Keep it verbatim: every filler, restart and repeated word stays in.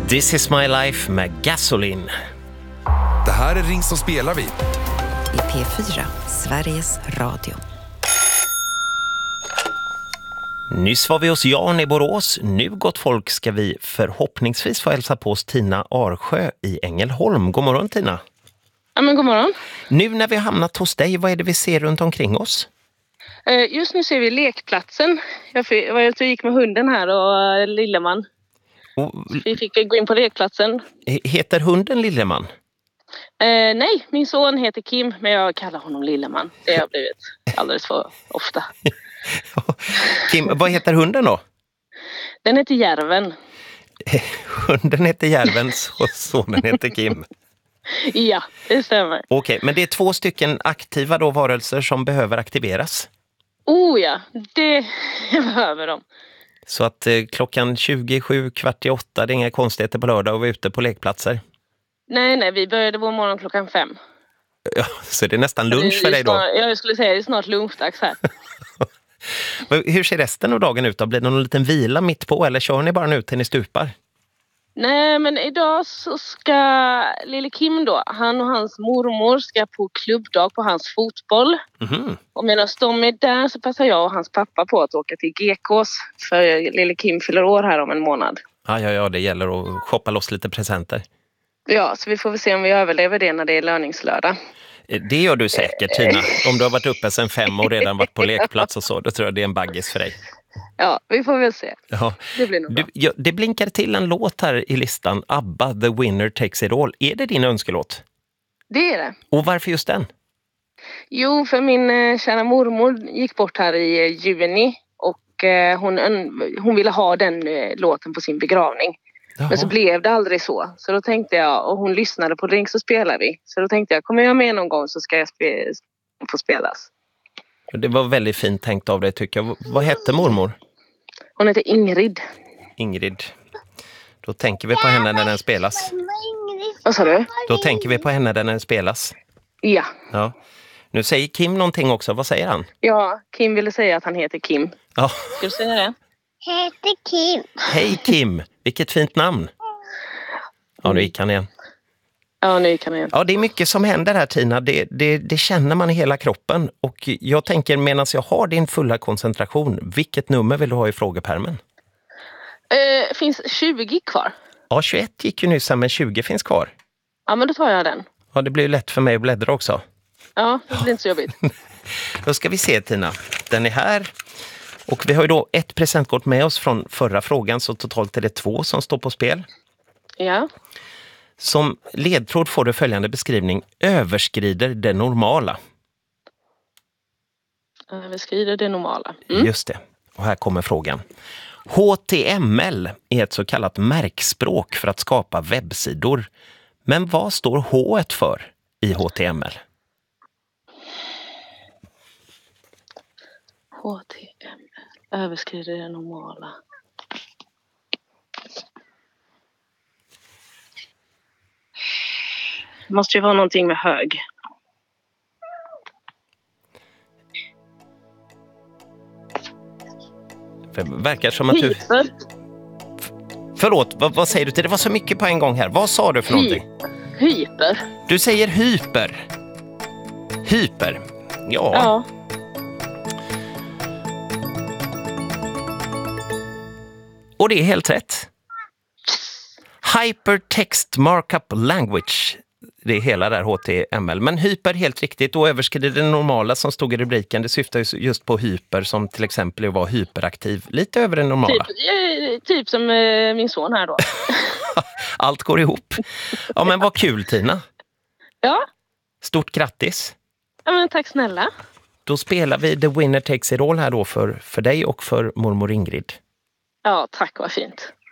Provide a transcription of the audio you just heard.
This is my life med Gasoline. Det här är Ring som spelar vi. I P fyra, Sveriges Radio. Nyss var vi hos Jan i Borås. Nu, gott folk, ska vi förhoppningsvis få hälsa på oss Tina Arsjö i Ängelholm. God morgon, Tina. Ja, men god morgon. Nu när vi har hamnat hos dig, vad är det vi ser runt omkring oss? Just nu ser vi lekplatsen. Jag var ute och gick med hunden här och Lilleman. Och, vi fick gå in på lekplatsen. Heter hunden Lilleman? Eh, nej, min son heter Kim, men jag kallar honom Lilleman. Det har blivit alldeles för ofta. Kim, vad heter hunden då? Den heter Järven. Hunden heter Järven och sonen heter Kim. Ja, det stämmer. Okej, men det är två stycken aktiva då varelser som behöver aktiveras. Oh ja, det behöver de. Så att eh, klockan tjugosju, kvart i åtta, det är inga konstigheter på lördag och vi är ute på lekplatser. Nej, nej, vi började vår morgon klockan fem. Ja, så det är nästan lunch för dig då? Snart, jag skulle säga det är snart lunchdags här. Hur ser resten av dagen ut då? Blir det någon liten vila mitt på eller kör ni bara nu till ni stupar? Nej, men idag så ska lille Kim då, han och hans mormor ska på klubbdag på hans fotboll. Mm-hmm. Och medan de är där så passar jag och hans pappa på att åka till G K:s för lille Kim fyller år här om en månad. Ja, ja, ja, det gäller att shoppa loss lite presenter. Ja, så vi får väl se om vi överlever det när det är löningslördag. Det gör du säkert, Tina. Om du har varit uppe sedan fem och redan varit på lekplats och så, då tror jag det är en baggis för dig. Ja, vi får väl se. Ja. Det blir nog bra. Du, ja, det blinkar till en låt här i listan. ABBA, The Winner Takes It All. Är det din önskelåt? Det är det. Och varför just den? Jo, för min eh, kära mormor gick bort här i eh, juni. Och eh, hon, hon ville ha den eh, låten på sin begravning. Jaha. Men så blev det aldrig så. Så då tänkte jag, och hon lyssnade på Ring så spelar vi. Så då tänkte jag, kommer jag med någon gång så ska jag spe, få spelas. Det var väldigt fint tänkt av dig tycker jag. Vad hette mormor? Hon heter Ingrid. Ingrid. Då tänker vi på henne när den spelas. Vad sa du? Då tänker vi på henne när den spelas. Ja. Ja. Nu säger Kim någonting också. Vad säger han? Ja, Kim ville säga att han heter Kim. Ja. Ska du säga det? Heter Kim. Hej Kim, vilket fint namn. Ja, nu gick han igen. Ja, nu gick han igen. Ja, det är mycket som händer här, Tina. Det, det, det känner man i hela kroppen. Och jag tänker, medan jag har din fulla koncentration, vilket nummer vill du ha i frågepärmen? Eh, finns tjugo kvar? Ja, tjugoett gick ju nyss, men tjugo finns kvar. Ja, men då tar jag den. Ja, det blir ju lätt för mig att bläddra också. Ja, det blir inte så jobbigt. Då ska vi se, Tina. Den är här. Och vi har ju då ett presentkort med oss från förra frågan, så totalt är det två som står på spel. Ja. Som ledtråd får du följande beskrivning. Överskrider det normala. Överskrider det normala. Mm. Just det. Och här kommer frågan. H T M L är ett så kallat märkspråk för att skapa webbsidor. Men vad står H för i H T M L? H T M L. Överskrider det normala. Det måste ju vara någonting med hög. Det verkar som att du... Hyper. Förlåt, vad, vad säger du till det? Det var så mycket på en gång här. Vad sa du för någonting? Hyper. Du säger hyper. Hyper. Ja. Ja. Och det är helt rätt. Hypertext Markup Language. Det är hela där H T M L. Men hyper helt riktigt och överskrider det normala som stod i rubriken. Det syftar ju just på hyper som till exempel att vara hyperaktiv. Lite över det normala. Typ, typ som eh, min son här då. Allt går ihop. Ja, men vad kul, Tina. Ja. Stort grattis. Ja, men tack snälla. Då spelar vi The Winner Takes It All här då för, för dig och för mormor Ingrid. Ja, tack, vad fint.